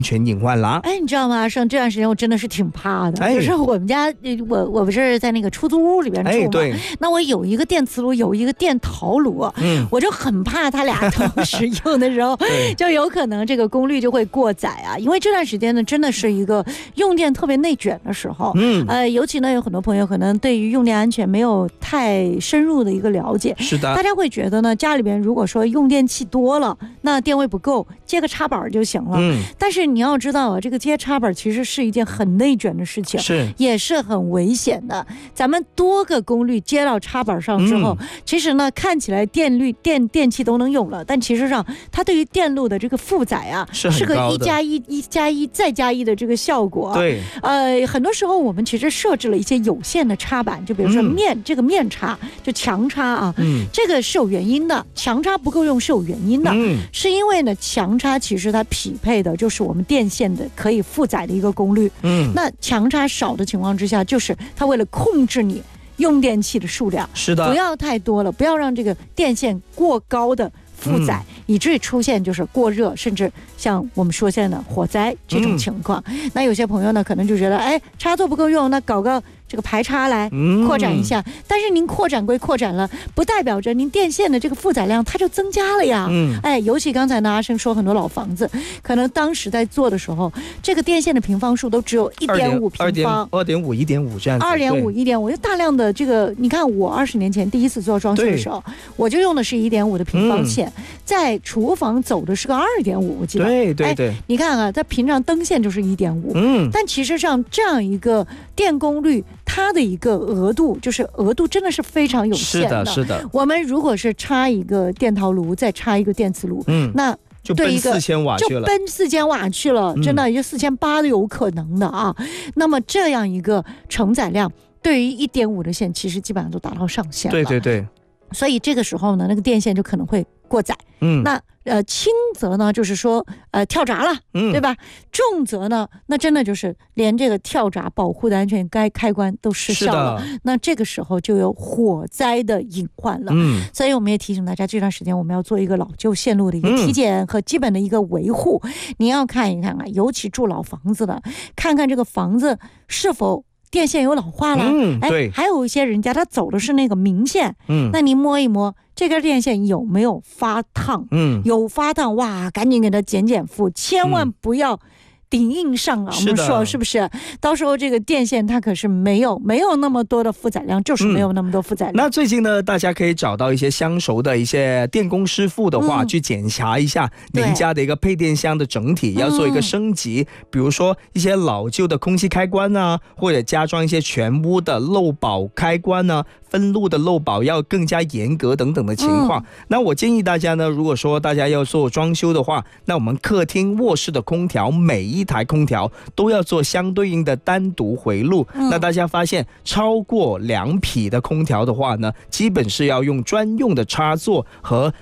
全隐患啦。 哎，你知道吗？上这段时间我真的是挺怕的，就是我们家我不是在那个出租屋里边住嘛， 对， 那我有一个电磁炉，有一个电陶炉，我就很怕它俩同时用的时候，就有可能这个功率就会过载啊。因为这段时间呢，真的是一个用电特别内卷的时候，尤其呢有很多朋友可能对于用电安全没有太深入的一个了解， 是的， 大家会觉得呢，家里边如果说用电器多了，那电位不够，接个插板就行了。但是你要知道啊，这个接插板其实是一件很内卷的事情，也是很危险的。咱们多个功率接到插板上之后，其实呢看起来电器都能用了，但其实上它对于电路的这个负载啊，是个1+1再加1的这个效果。 对， 很多时候我们其实设置了一些有线的插板，就比如说这个面插，就强插啊，这个是有原因的，强插不够用是有原因的，是因为呢强插其实它匹配的就是我们电线的可以负载的一个功率，那强插少的情况之下，就是它为了控制你用电器的数量， 是的， 不要太多了，不要让这个电线过高的负载，以至于出现就是过热，甚至像我们说现在的火灾这种情况。那有些朋友呢可能就觉得，哎，插座不够用，那搞个这个排插来扩展一下，但是您扩展归扩展了，不代表着您电线的这个负载量它就增加了呀。尤其刚才呢阿生说很多老房子，可能当时在做的时候，这个电线的平方数都只有1.5平方 ，2.5、1.5这样子 ，2.5、1.5，有大量的这个，你看我20年前第一次做装修的时候，我就用的是1.5的平方线，在厨房走的是个2.5，我记得。 对， 你看啊，它平常灯线就是1.5，但其实上这样一个电功率，它的一个额度真的是非常有限的。 是的。 我们如果是插一个电陶炉，再插一个电磁炉，那就奔4000瓦去了， 就奔4000瓦去了，真的也就4800都有可能的啊。那么这样一个承载量，对于1.5的线，其实基本上都达到上限了。 对。 所以这个时候呢，那个电线就可能会过载。那轻则呢，就是说跳闸了，对吧？重则呢，那真的就是连这个跳闸保护的安全开关都失效了。那这个时候就有火灾的隐患了。所以我们也提醒大家，这段时间我们要做一个老旧线路的一个体检和基本的一个维护。你要看一看啊，尤其住老房子的，看看这个房子是否电线有老化了， 对， 还有一些人家他走的是那个明线，那你摸一摸这根电线有没有发烫，有发烫，哇，赶紧给它减负，千万不要顶硬上啊！我们说是不是？到时候这个电线它可是没有那么多的负载量，就是没有那么多负载量。 那最近呢，大家可以找到一些相熟的一些电工师傅的话，去检查一下您家的一个配电箱的整体，要做一个升级。比如说一些老旧的空气开关啊，或者加装一些全屋的漏保开关啊，分路的漏保要更加严格等等的情况。那我建议大家呢，如果说大家要做装修的话，那我们客厅、卧室的空调每一台空调都要做相对应的单独回路。那大家发现超过2匹的空调的话呢，基本是要用专用的插座和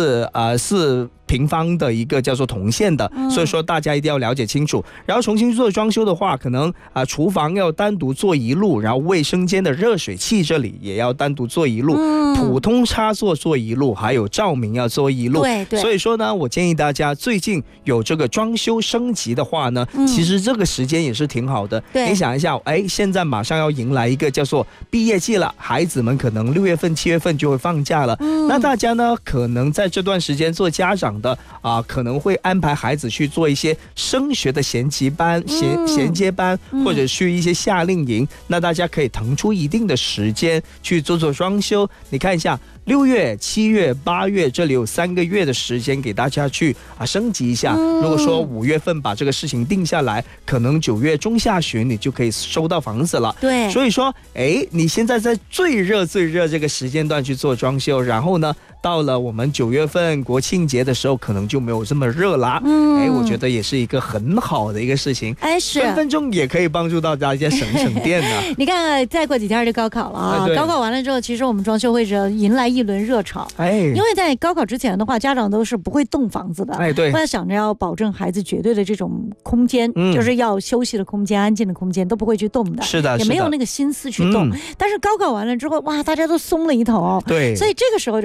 4平方的一个叫做铜线的，所以说大家一定要了解清楚。然后重新做装修的话，可能厨房要单独做一路，然后卫生间的热水器这里也要单独做一路，普通插座做一路，还有照明要做一路。 对。 所以说呢，我建议大家最近有这个装修升级的话呢，其实这个时间也是挺好的。你想一下，现在马上要迎来一个叫做毕业季了，孩子们可能6月份、7月份就会放假了。那大家呢，可能在这段时间做家长的可能会安排孩子去做一些升学的衔接班、或者去一些夏令营。那大家可以腾出一定的时间去做装修。你看一下，6月、7月、8月这里有3个月的时间给大家去升级一下。如果说5月份把这个事情定下来，可能9月中下旬你就可以收到房子了。 对， 所以说你现在在最热这个时间段去做装修，然后呢到了我们9月份国庆节的时候，可能就没有这么热啦。我觉得也是一个很好的一个事情， 是分分钟也可以帮助到大家省电的。 你看再过几天就高考了啊，高考完了之后，其实我们装修会迎来一轮热潮。因为在高考之前的话，家长都是不会动房子的。 对， 会想着要保证孩子绝对的这种空间，就是要休息的空间、安静的空间，都不会去动的。 是的， 也没有那个心思去动。但是高考完了之后，哇，大家都松了一头。 对， 所以这个时候就开始要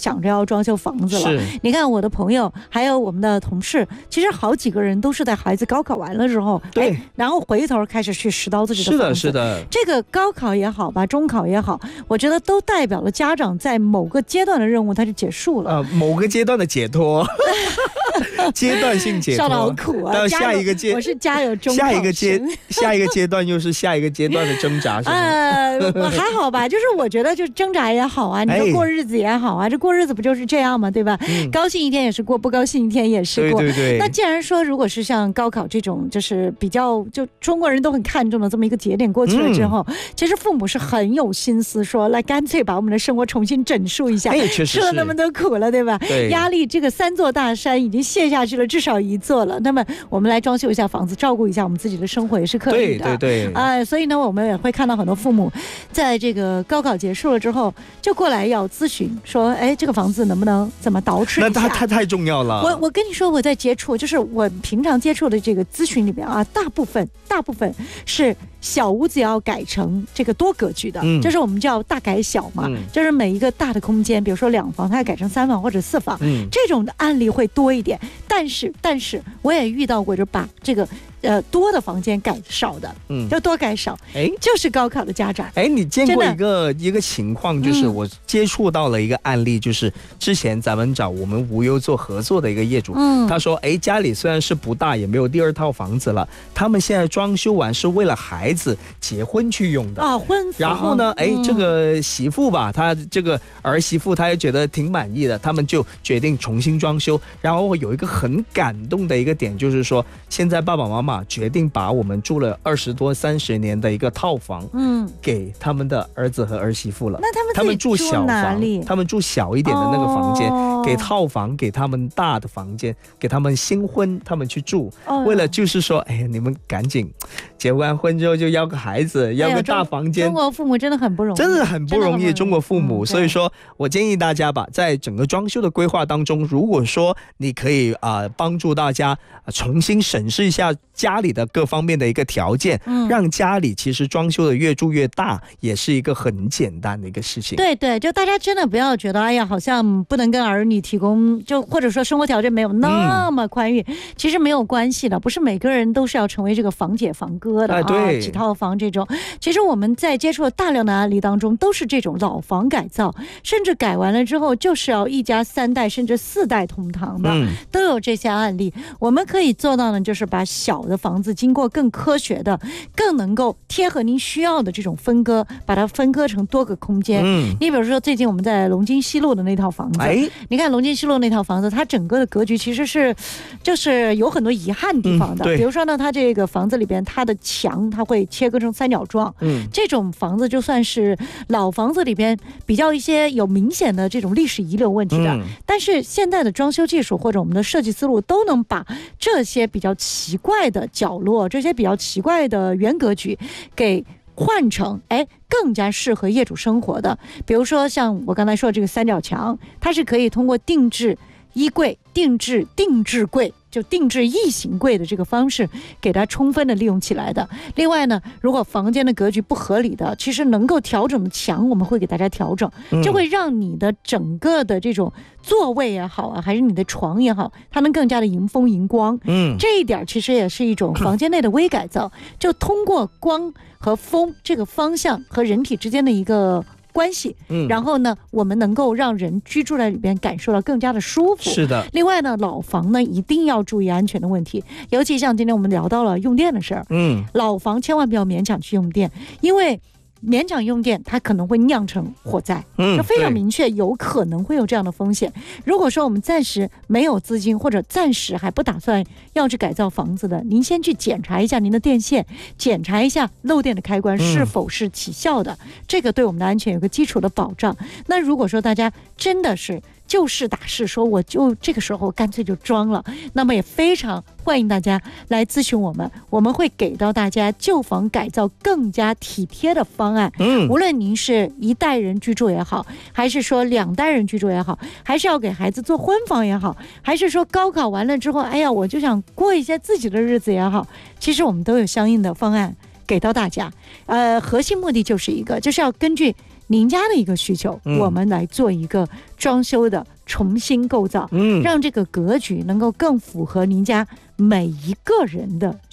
想着要装修房子了。你看我的朋友还有我们的同事，其实好几个人都是在孩子高考完了之后， 对， 然后回头开始去拾到自己的房子。 是的。 这个高考也好吧，中考也好，我觉得都代表了家长在某个阶段的任务它就结束了， 某个阶段的解脱。阶段性解脱， 笑得好苦啊！ 到下一个阶， 我是家有中考下一个阶段又是下一个阶段的挣扎，是吗？ 还好吧，就是我觉得就挣扎也好啊，你说过日子也好啊，这过日子不就是这样吗？对吧？高兴一天也是过，不高兴一天也是过。 对。 那既然说，如果是像高考这种，就是比较就中国人都很看重的这么一个节点过去了之后，其实父母是很有心思说，来干脆把我们的生活重新整数一下，吃了那么多苦了，对吧？ 对， 压力这个3座大山已经卸下去了，至少1座了。那么我们来装修一下房子，照顾一下我们自己的生活也是可以的。 对。 所以呢，我们也会看到很多父母在这个高考结束了之后，就过来要咨询说，哎，这个房子能不能怎么捯饬一下？ 那太重要了。 我跟你说，我在接触，就是我平常接触的这个咨询里边啊，大部分是小屋子要改成这个多格局的，就是我们叫大改小嘛，就是每一个大的空间，比如说2房，它要改成3房或者4房，这种的案例会多一点。但是我也遇到过，就把这个多的房间改少的，就多改少，就是高考的家长。 你见过一个情况，就是我接触到了一个案例，就是之前咱们找我们无忧做合作的一个业主，他说，家里虽然是不大，也没有第2套房子了，他们现在装修完是为了孩子结婚去用的啊， 婚房。 然后呢，这个媳妇吧，她这个儿媳妇，她也觉得挺满意的，他们就决定重新装修。然后有一个很感动的一个点，就是说，现在爸爸妈妈决定把我们住了20多30年的一个套房，给他们的儿子和儿媳妇了。 那他们住小房，他们住小一点的那个房间，给套房，给他们大的房间，给他们新婚，他们去住，为了就是说，你们赶紧结完婚之后就要个孩子，要个大房间。 中国父母真的很不容易， 真的很不容易，中国父母。所以说我建议大家吧，在整个装修的规划当中，如果说你可以帮助大家重新审视一下家里的各方面的一个条件，让家里其实装修的越住越大，也是一个很简单的一个事情。 对，就大家真的不要觉得，哎呀，好像不能跟儿女提供，就或者说生活条件没有那么宽裕，其实没有关系的，不是每个人都是要成为这个房姐房哥的对， 几套房这种。其实我们在接触了大量的案例当中，都是这种老房改造，甚至改完了之后就是要1家3代甚至4代同堂的，都有这些案例。我们可以做到呢，就是把小的房子经过更科学的、更能够贴合您需要的这种分割，把它分割成多个空间。你比如说最近我们在龙津西路的那套房子，你看龙津西路那套房子，它整个的格局其实是就是有很多遗憾地方的。比如说呢，它这个房子里边，它的墙它会切割成3角状，这种房子就算是老房子里边比较一些有明显的这种历史遗留问题的，但是现在的装修技术或者我们的设计思路都能把这些比较奇怪的角落，这些比较奇怪的原格局给换成更加适合业主生活的。比如说像我刚才说的这个3角墙，它是可以通过定制衣柜、定制柜，就定制异形柜的这个方式给它充分的利用起来的。另外呢，如果房间的格局不合理的，其实能够调整的墙我们会给大家调整，就会让你的整个的这种座位也好啊，还是你的床也好，它能更加的迎风迎光。这一点其实也是一种房间内的微改造，就通过光和风这个方向和人体之间的一个关系，然后呢，我们能够让人居住在里边感受到更加的舒服。 是的。 另外呢，老房呢一定要注意安全的问题，尤其像今天我们聊到了用电的事儿，老房千万不要勉强去用电，因为勉强用电它可能会酿成火灾，就非常明确有可能会有这样的风险。如果说我们暂时没有资金，或者暂时还不打算要去改造房子的，您先去检查一下您的电线，检查一下漏电的开关是否是起效的，这个对我们的安全有个基础的保障。那如果说大家真的是就事打事，说我就这个时候干脆就装了，那么也非常欢迎大家来咨询我们，我们会给到大家旧房改造更加体贴的方案。无论您是1代人居住也好，还是说2代人居住也好，还是要给孩子做婚房也好，还是说高考完了之后，哎呀，我就想过一些自己的日子也好，其实我们都有相应的方案给到大家。核心目的就是一个，就是要根据您家的一个需求，我们来做一个装修的重新构造，让这个格局能够更符合您家每一个人的